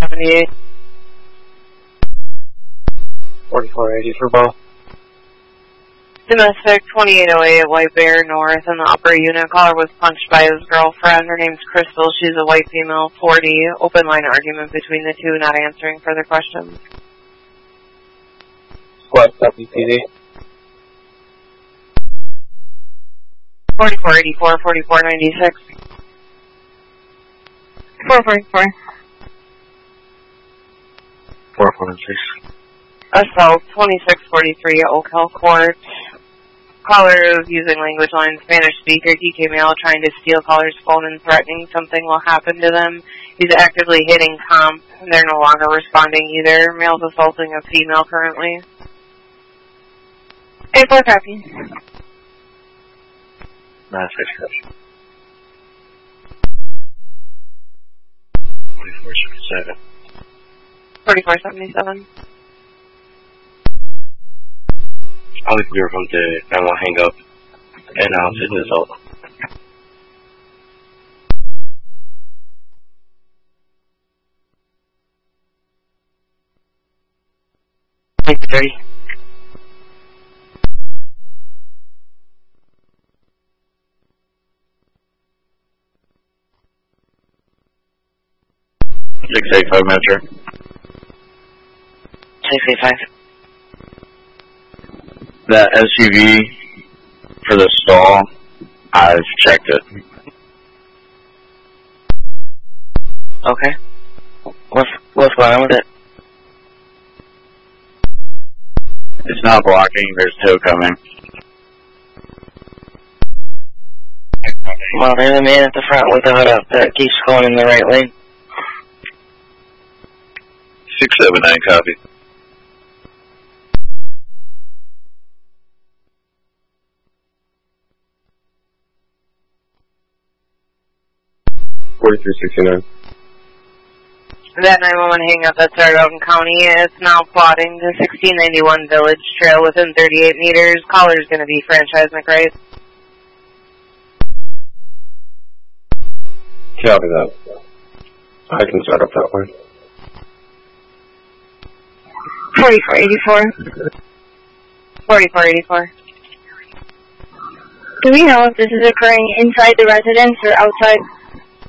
78. 4480 for both. Domestic 2808 White Bear North in the upper unit. Caller was punched by his girlfriend. Her name's Crystal. She's a white female, 40. Open line argument between the two, not answering further questions. West WPD. 4484, 4496. 444. 4496. Assault 2643 Oak Hill Court. Caller is using language line Spanish speaker, DK male, trying to steal caller's phone and threatening something will happen to them. He's actively hitting comp. They're no longer responding either. Male's assaulting a female currently. 84 copy. 967. 4477. 4477. I'll leave clear from the 911 hang up and I'll sit in the assault. Ready? $685 Metro. 685. That SUV for the stall, I've checked it. Okay. What's going on with it? It's not blocking, there's tow coming. Well, there's a man at the front with the hood up that keeps going in the right lane. 679 copy. 4369. That 911 hang up that started out in county is now plotting to 1691 Village Trail within 38 meters. Caller is going to be Franchise McRae. Copy that. I can start up that way. 4484. 4484. Do we know if this is occurring inside the residence or outside?